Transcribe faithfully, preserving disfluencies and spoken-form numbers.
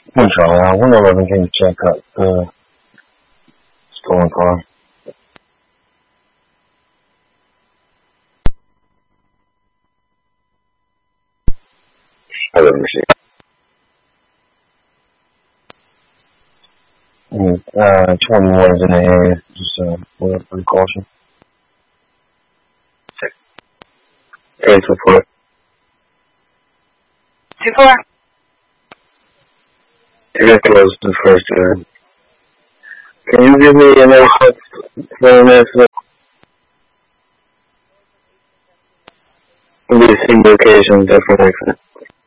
Buongiorno, I one eleven, can you check out the stolen car? Hello, machine. Mm, Uh, twenty-one is in the area, just, uh, for precaution. Eight support. Two four. You get close to the first turn. Can you give me an estimate for an estimate? Will be the same location, different exit.